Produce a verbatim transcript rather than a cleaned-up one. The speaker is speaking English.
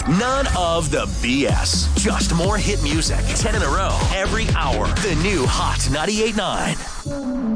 None of the B S. Just more hit music. ten in a row every hour. The new Hot ninety-eight point nine.